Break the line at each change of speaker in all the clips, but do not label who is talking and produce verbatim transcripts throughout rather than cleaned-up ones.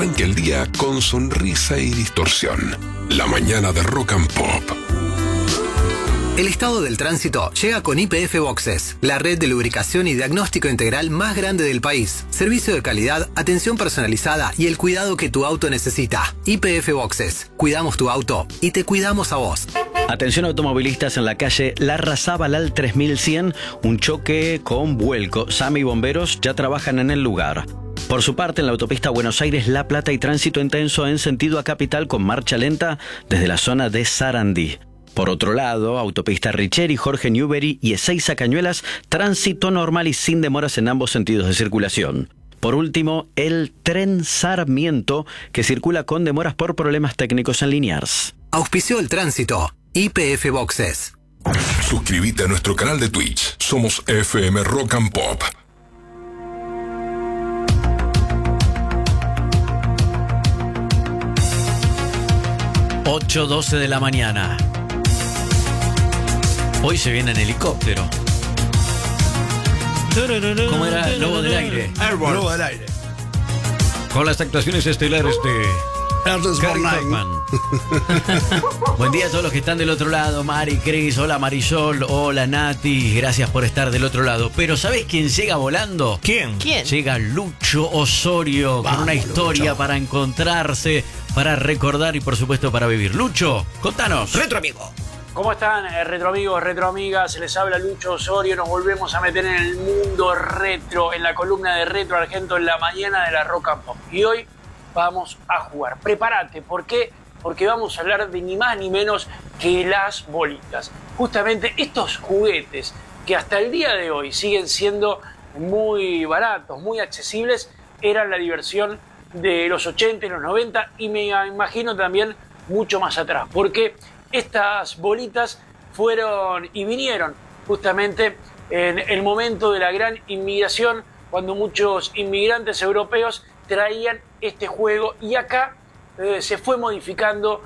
Arranque el día con sonrisa y distorsión. La mañana de Rock and Pop.
El estado del tránsito llega con Y P F Boxes, la red de lubricación y diagnóstico integral más grande del país. Servicio de calidad, atención personalizada y el cuidado que tu auto necesita. Y P F Boxes. Cuidamos tu auto y te cuidamos a vos.
Atención automovilistas en la calle Larrazábal al tres mil cien, un choque con vuelco. SAMI y bomberos ya trabajan en el lugar. Por su parte, en la autopista Buenos Aires-La Plata hay tránsito intenso en sentido a capital con marcha lenta desde la zona de Sarandí. Por otro lado, autopista Richeri, Jorge Newbery y Ezeiza Cañuelas, tránsito normal y sin demoras en ambos sentidos de circulación. Por último, el tren Sarmiento, que circula con demoras por problemas técnicos en Liniers.
Auspició el tránsito. Y P F Boxes.
Suscríbete a nuestro canal de Twitch. Somos F M Rock and Pop.
ocho doce de la mañana. Hoy se viene en helicóptero. ¿Cómo era? Lobo del aire.
Airborne. Lobo del aire.
Con las actuaciones estelares de Gary Hoffman. Buen día a todos los que están del otro lado. Mari, Cris, hola Marisol, hola Nati. Gracias por estar del otro lado. Pero ¿sabés quién llega volando?
¿Quién?
¿Quién?
Llega Lucho Osorio. Vamos, con una historia Lucho. Para encontrarse, para recordar y por supuesto para vivir. Lucho, contanos.
Retro amigo.
¿Cómo están, eh, retro amigos, retro amigas? Se les habla Lucho Osorio. Nos volvemos a meter en el mundo retro, en la columna de Retro Argento en la mañana de la Rock and Pop. Y hoy vamos a jugar. Prepárate, ¿por qué? Porque vamos a hablar de ni más ni menos que las bolitas. Justamente estos juguetes que hasta el día de hoy siguen siendo muy baratos, muy accesibles, eran la diversión de los ochenta y los noventa y me imagino también mucho más atrás. Porque estas bolitas fueron y vinieron justamente en el momento de la gran inmigración, cuando muchos inmigrantes europeos traían este juego y acá eh, se fue modificando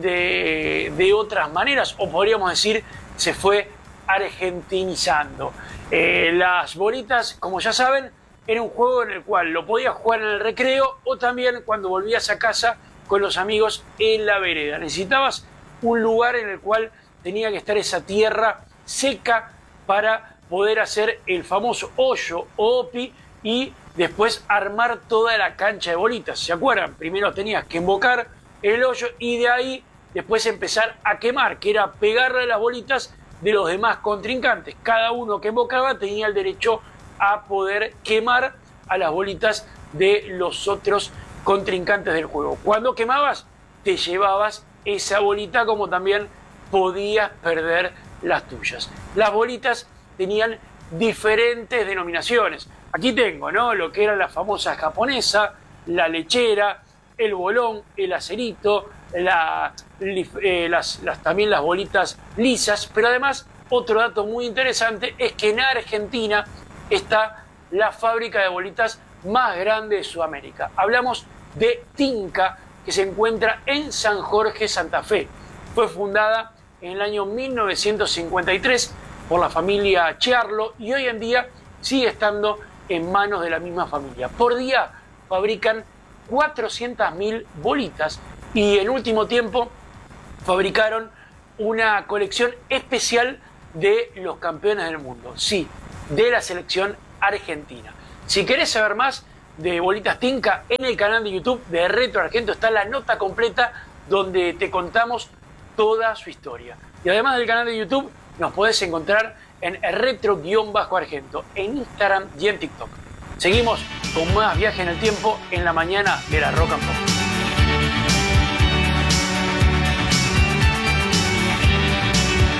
de, de otras maneras, o podríamos decir se fue argentinizando. Eh, las bolitas, como ya saben, era un juego en el cual lo podías jugar en el recreo o también cuando volvías a casa con los amigos en la vereda. Necesitabas un lugar en el cual tenía que estar esa tierra seca para poder hacer el famoso hoyo o opi y después armar toda la cancha de bolitas. ¿Se acuerdan? Primero tenías que embocar el hoyo y de ahí después empezar a quemar, que era pegarle las bolitas de los demás contrincantes. Cada uno que embocaba tenía el derecho a poder quemar a las bolitas de los otros contrincantes del juego. Cuando quemabas, te llevabas esa bolita, como también podías perder las tuyas. Las bolitas tenían diferentes denominaciones. Aquí tengo, ¿no?, lo que era la famosa japonesa, la lechera, el bolón, el acerito, la, eh, las, las, también las bolitas lisas. Pero además, otro dato muy interesante es que en Argentina está la fábrica de bolitas más grande de Sudamérica. Hablamos de Tinca, que se encuentra en San Jorge, Santa Fe. Fue fundada en el año mil novecientos cincuenta y tres por la familia Chiarlo y hoy en día sigue estando en manos de la misma familia. Por día fabrican cuatrocientas mil bolitas y en último tiempo fabricaron una colección especial de los campeones del mundo. Sí, de la selección argentina. Si querés saber más de bolitas Tinca, en el canal de YouTube de Retro Argento está la nota completa donde te contamos toda su historia. Y además del canal de YouTube, nos podés encontrar en Retro-Argento, en Instagram y en TikTok. Seguimos con más viaje en el tiempo en la mañana de la Rock and Pop.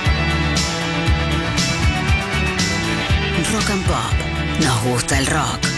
Rock and Pop. Nos gusta el rock.